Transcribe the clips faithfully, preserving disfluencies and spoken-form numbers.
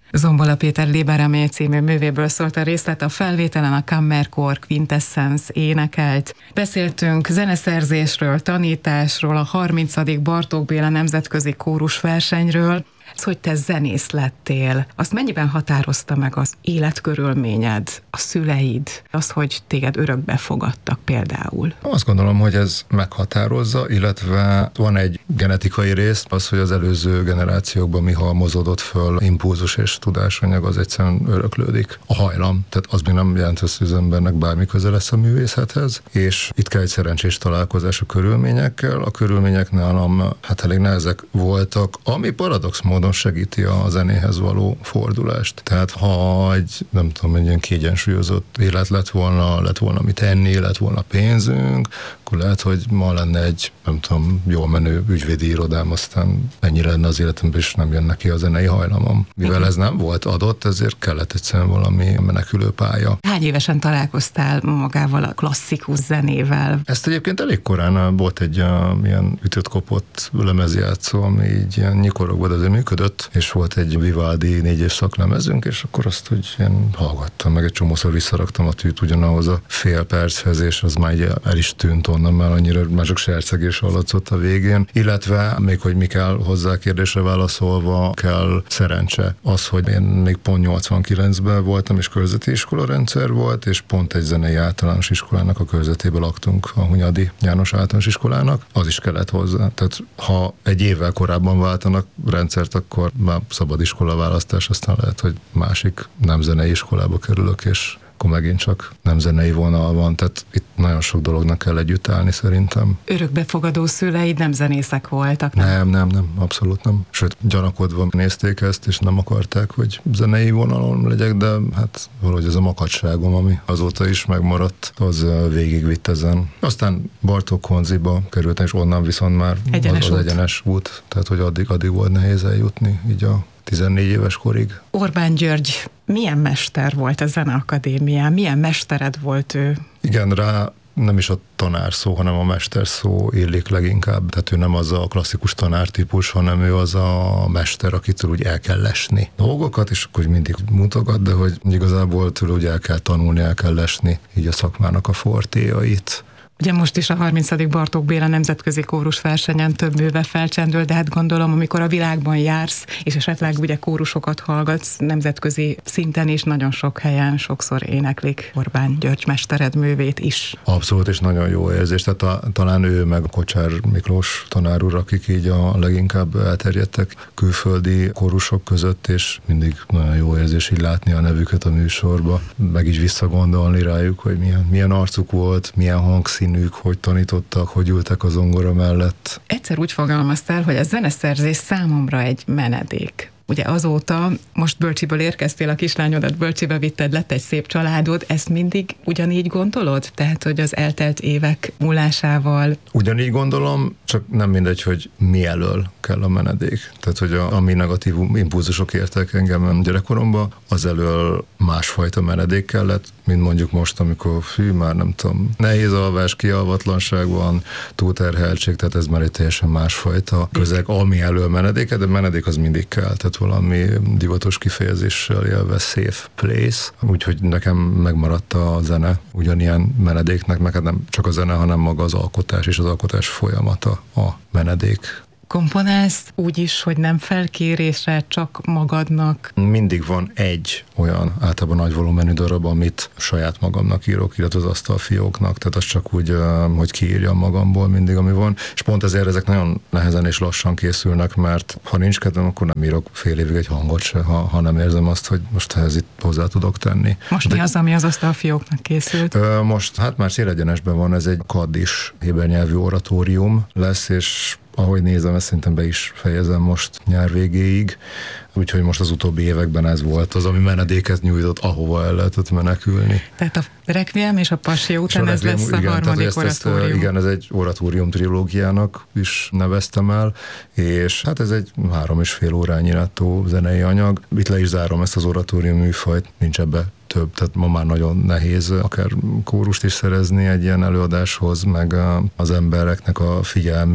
Zombola Péter Liberamé című művéből szólt a részlet, a felvételen a Kammerchor Quintessence énekelt. Beszéltünk zeneszerzésről, tanításról, a harmincadik Bartók Béla nemzetközi kórusversenyről. Ez, hogy te zenész lettél, azt mennyiben határozta meg az életkörülményed, a szüleid, az, hogy téged örökbe fogadtak például? Azt gondolom, hogy ez meghatározza, illetve van egy genetikai rész, az, hogy az előző generációkban mi halmozódott föl, impulzus és tudásanyag, az egyszerűen öröklődik. A hajlam, tehát az még nem jelent össze, hogy az embernek bármi köze lesz a művészethez, és itt kell egy szerencsés találkozás a körülményekkel. A körülmények nálam hát elég nehezek voltak, ami paradox módon segíti a zenéhez való fordulást. Tehát ha egy, nem tudom, egy ilyen kiegyensúlyozott élet lett volna, lett volna mit enni, lett volna pénzünk, akkor lehet, hogy ma lenne egy, nem tudom, jól menő ügyvédi irodám, aztán ennyi lenne az életemben, és nem jön neki a zenei hajlamom. Mivel ez nem volt adott, ezért kellett egyszerűen valami menekülő pálya. Hány évesen találkoztál magával a klasszikus zenével? Ezt egyébként elég korán volt egy uh, ilyen ütött-kopott lemezjátszó, ami így ilyen nyikorogva, de azért működött, és volt egy Vivaldi négyes szaklemezünk, és akkor azt, hogy én hallgattam, meg egy csomószor visszaraktam a tűt ugyanahoz a fél perchez, és az már így el is tűnt onnan, már annyira már csak sercegés hallatszott a végén. Illetve még, hogy mi kell hozzá kérdésre válaszolva, kell szerencse. Az, hogy én még pont nyolcvankilencben voltam, és körzeti iskola rendszer volt, és pont egy zenei általános iskolának a körzetében laktunk, a Hunyadi János általános iskolának, az is kellett hozzá. Tehát ha egy évvel korábban váltanak rendszert, akkor már szabad iskola választás, aztán lehet, hogy másik nem zenei iskolába kerülök, és akkor megint csak nem zenei vonal van, tehát itt nagyon sok dolognak kell együtt állni szerintem. Örökbefogadó szüleid nem zenészek voltak, nem? Nem, nem, nem, abszolút nem. Sőt, gyanakodva nézték ezt, és nem akarták, hogy zenei vonalon legyek, de hát valahogy ez a makacságom, ami azóta is megmaradt, az végigvitt ezen. Aztán Bartók Konziba kerültem, és onnan viszont már egyenes az, az út. egyenes út, tehát hogy addig, addig volt nehéz eljutni, így a tizennégy éves korig. Orbán György milyen mester volt a Zeneakadémián? Milyen mestered volt ő? Igen, rá nem is a tanár szó, hanem a mester szó illik leginkább. Tehát ő nem az a klasszikus tanártípus, hanem ő az a mester, akitől úgy el kell lesni dolgokat, és akkor mindig mutogat, de hogy igazából tőle úgy el kell tanulni, el kell lesni így a szakmának a fortéjait. Ugye most is a harmincadik Bartók Béla nemzetközi kórusversenyen több műve felcsendül, de hát gondolom, amikor a világban jársz, és esetleg ugye kórusokat hallgatsz nemzetközi szinten is, nagyon sok helyen sokszor éneklik Orbán György mestered művét is. Abszolút, és nagyon jó érzés. Tehát a, talán ő meg Kocsár Miklós tanár úr, akik így a leginkább elterjedtek külföldi kórusok között, és mindig nagyon jó érzés így látni a nevüket a műsorba, meg így visszagondolni rájuk, hogy milyen, milyen arcuk volt, milyen hangszín, hogy tanítottak, hogy ültek a zongora mellett. Egyszer úgy fogalmaztál, hogy a zeneszerzés számomra egy menedék. Ugye azóta, most Bölcsiből érkeztél, a kislányodat Bölcsibe vitted, lett egy szép családod, ezt mindig ugyanígy gondolod? Tehát, hogy az eltelt évek múlásával... Ugyanígy gondolom, csak nem mindegy, hogy mi elől kell a menedék. Tehát, hogy a, ami negatív impulzusok értek engem gyerekkoromban, az elől másfajta menedék kellett, mint mondjuk most, amikor fű, már nem tudom, nehéz alvás, kialvatlanság van, túlterheltség, tehát ez már egy teljesen másfajta közeg, ami elől menedéke, de menedék az mindig kell, tehát valami divatos kifejezéssel élve safe place, úgyhogy nekem megmaradt a zene ugyanilyen menedéknek, meg hát nem csak a zene, hanem maga az alkotás és az alkotás folyamata a menedék. Komponálsz úgy is, hogy nem felkérésre, csak magadnak? Mindig van egy olyan általában nagy volumenű darab, amit saját magamnak írok, illetve az asztalfióknak, tehát az csak úgy, hogy kiírjam magamból mindig, ami van. És pont ezért ezek nagyon nehezen és lassan készülnek, mert ha nincs kedvem, akkor nem írok fél évig egy hangot se, ha, ha nem érzem azt, hogy most ehhez itt hozzá tudok tenni. Most de mi az, ami az asztalfióknak készült? Most, hát már célegyenesben van, ez egy kaddis héber nyelvű oratórium lesz, és ahogy nézem, ezt szerintem be is fejezem most nyár végéig, úgyhogy most az utóbbi években ez volt az, ami menedéket nyújtott, ahova el lehetett menekülni. Tehát a Requiem és a Passió után a ez lesz a igen, harmadik ezt, oratórium. Ezt, igen, ez egy oratórium trilógiának is neveztem el, és hát ez egy három és fél órányi nettó zenei anyag. Itt le is zárom ezt az oratórium műfajt, nincs ebbe több, tehát ma már nagyon nehéz akár kórust is szerezni egy ilyen előadáshoz, meg az embereknek a figyelmi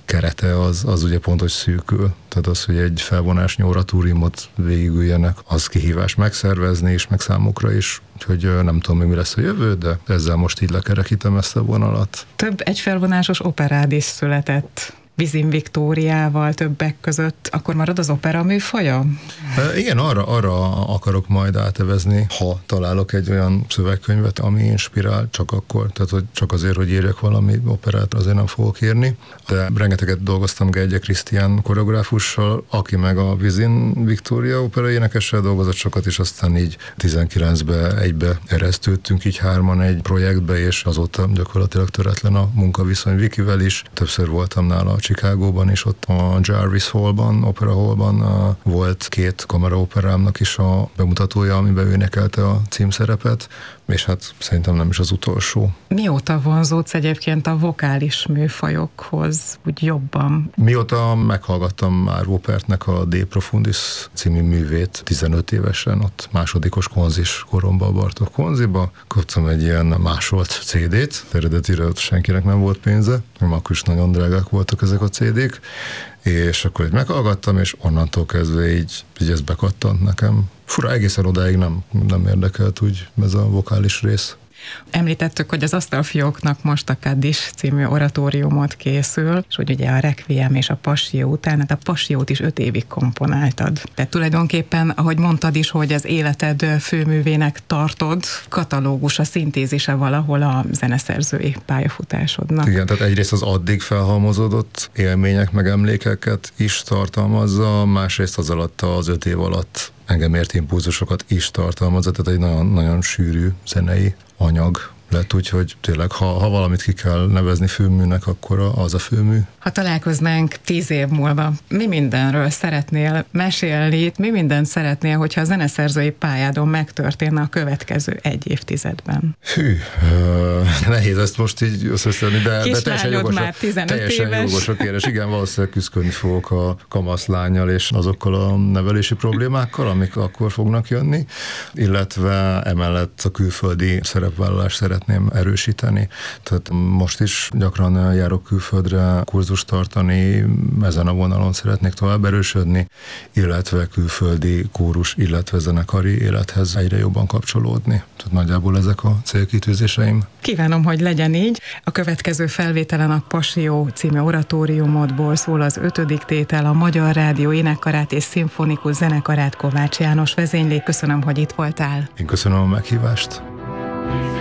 kerete az, az ugye pont, hogy szűkül. Tehát az, hogy egy felvonásnyi oratóriumot végigüljenek, az kihívás megszervezni is, meg számukra is. Úgyhogy nem tudom még mi lesz a jövő, de ezzel most így lekerekítem ezt a vonalat. Több egyfelvonásos operád is született. Vizin Viktóriával többek között, akkor marad az opera műfaja? E, igen, arra, arra akarok majd átevezni, ha találok egy olyan szövegkönyvet, ami inspirál, csak akkor, tehát hogy csak azért, hogy írjak valami operát, azért nem fogok írni. De rengeteget dolgoztam Geigye Krisztián koreográfussal, aki meg a Vizin Viktória opera énekessel dolgozott sokat, és aztán így tizenkilencben egybe eresztődtünk így hárman egy projektbe, és azóta gyakorlatilag töretlen a munkaviszony Vikivel is. Többször voltam nála Chicagóban is, ott a Jarvis Hallban, Opera Hallban volt két kameraoperámnak is a bemutatója, amiben ő énekelte a címszerepet, és hát szerintem nem is az utolsó. Mióta vonzódsz egyébként a vokális műfajokhoz úgy jobban? Mióta meghallgattam már Wopertnek a De Profundis című művét tizenöt évesen, ott másodikos konzis koromban, Bartók konziba, kaptam egy ilyen másolt cé dét, eredetire ott senkinek nem volt pénze, akkor is nagyon drágák voltak ezek a cé dék, és akkor így meghallgattam, és onnantól kezdve így, így ez bekattant nekem. Fura, egészen odáig nem, nem érdekelt úgy ez a vokális rész. Említettük, hogy az Asztalfióknak most a Kaddish című oratóriumot készül, és hogy ugye a Requiem és a Passió után, hát a Passiót is öt évig komponáltad. Tehát tulajdonképpen, ahogy mondtad is, hogy az életed főművének tartod, katalógus, a szintézise valahol a zeneszerzői pályafutásodnak. Igen, tehát egyrészt az addig felhalmozódott élmények, meg emlékeket is tartalmazza, másrészt az alatt az öt év alatt engem ért impulzusokat is tartalmazza, tehát egy nagyon, nagyon sűrű zenei anyag lett, úgyhogy tényleg, ha, ha valamit ki kell nevezni főműnek, akkor az a főmű. Ha találkoznánk tíz év múlva, mi mindenről szeretnél mesélni, mi mindent szeretnél, hogyha a zeneszerzői pályádon megtörténne a következő egy évtizedben? Hű, uh, nehéz ezt most így összeszedni, de, de teljesen jogos. már tizenöt teljesen éves. jogos a kérdés. Igen, valószínűleg küzdködni fogok a kamaszlányjal és azokkal a nevelési problémákkal, amik akkor fognak jönni, illetve emellett a külföldi szerepvállalást szeretném erősíteni. Tehát most is gyakran járok külföldre kurzust tartani, ezen a vonalon szeretnék tovább erősödni, illetve külföldi kórus, illetve zenekari élethez egyre jobban kapcsolódni. Tehát nagyjából ezek a célkitűzéseim. Kívánom, hogy legyen így. A következő felvételen a Passió című oratóriumodból szól az ötödik tétel, a Magyar Rádió énekkarát és szimfonikus zenekarát Kovács János vezényli. Köszönöm, hogy itt voltál. Én köszönöm a meghívást.